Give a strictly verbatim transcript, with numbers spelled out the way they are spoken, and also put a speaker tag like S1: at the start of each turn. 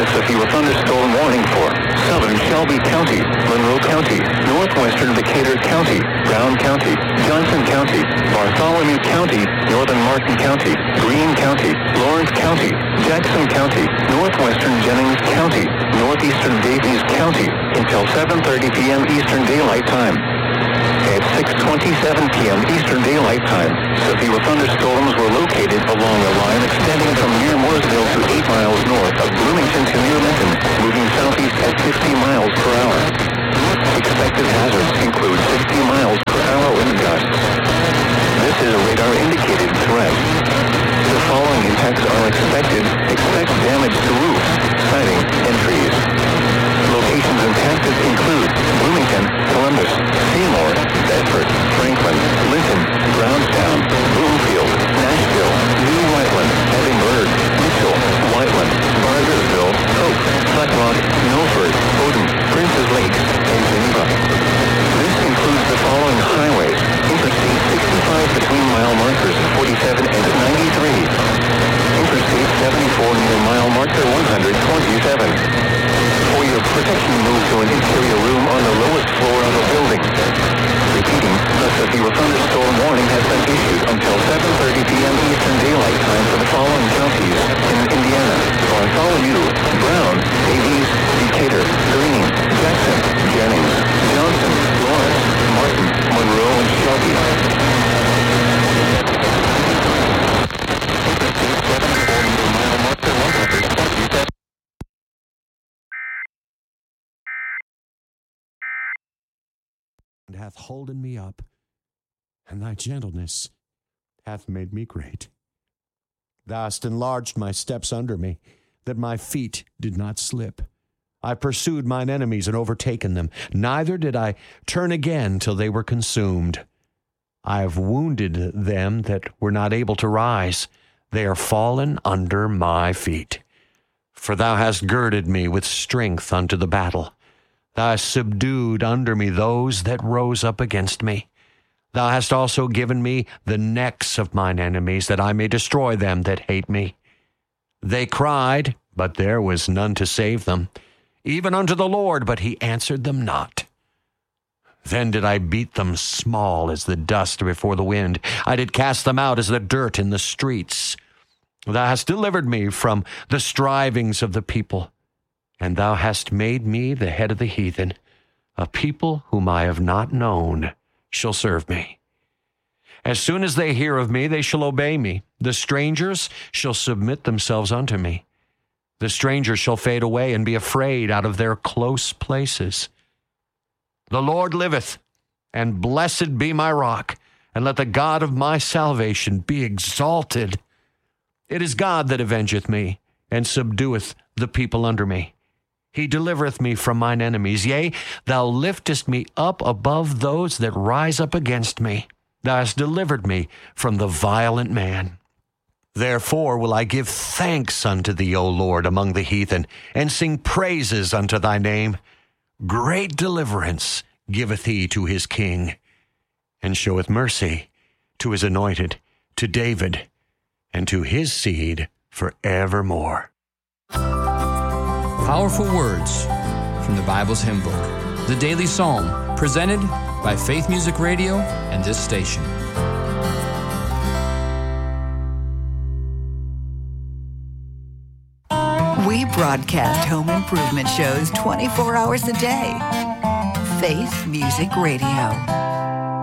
S1: a severe thunderstorm warning for southern Shelby County, Monroe County, northwestern Decatur County, Brown County, Johnson County, Bartholomew County, northern Martin County, Greene County, Lawrence County, Jackson County, northwestern Jennings County, northeastern Davies County, until seven thirty p.m. Eastern Daylight Time. At six twenty-seven p.m. Eastern Daylight Time, severe thunderstorms were located along a line extending from near Mooresville to eight miles north of Bloomington to near Linton, moving southeast at fifty miles per hour. Expected hazards include sixty miles per hour wind gusts. This is a radar-indicated threat. The following impacts are expected. Expect damage to roofs, siding, and trees. Locations impacted include Bloomington, Columbus, Seymour, Bedford, Franklin, Linton, Brownstown, Bloomfield, Nashville, New Whiteland, Edinburgh, Mitchell, Whiteland, Bargersville, Hope, Flat Rock, Milford, Odin, Princes Lakes, and Geneva. This includes the following highways: Interstate sixty-five between mile markers forty-seven and ninety-three. Interstate seventy-four near mile marker one hundred twenty-seven. For your protection, move to an interior room on the lowest floor of a building. Repeating, a severe thunderstorm warning has been issued until seven thirty p.m. Eastern Daylight Time for the following counties in Indiana: Bartholomew, Brown, Davies, Decatur, Greene, Jackson, Jennings, Johnson, Lawrence, Martin, Monroe, and Shelby.
S2: And hath holden me up, and thy gentleness hath made me great. Thou hast enlarged my steps under me, that my feet did not slip. I pursued mine enemies and overtaken them, neither did I turn again till they were consumed. I have wounded them that were not able to rise. They are fallen under my feet. For thou hast girded me with strength unto the battle. Thou hast subdued under me those that rose up against me. Thou hast also given me the necks of mine enemies, that I may destroy them that hate me. They cried, but there was none to save them, even unto the Lord, but he answered them not. Then did I beat them small as the dust before the wind. I did cast them out as the dirt in the streets. Thou hast delivered me from the strivings of the people. And thou hast made me the head of the heathen. A people whom I have not known shall serve me. As soon as they hear of me, they shall obey me. The strangers shall submit themselves unto me. The strangers shall fade away and be afraid out of their close places. The Lord liveth, and blessed be my rock, and let the God of my salvation be exalted. It is God that avengeth me, and subdueth the people under me. He delivereth me from mine enemies. Yea, thou liftest me up above those that rise up against me. Thou hast delivered me from the violent man. Therefore will I give thanks unto thee, O Lord, among the heathen, and sing praises unto thy name. Great deliverance giveth he to his king, and showeth mercy to his anointed, to David, and to his seed forevermore.
S3: Powerful words from the Bible's hymn book, the Daily Psalm, presented by Faith Music Radio and this station.
S4: We broadcast home improvement shows twenty-four hours a day. Faith Music Radio.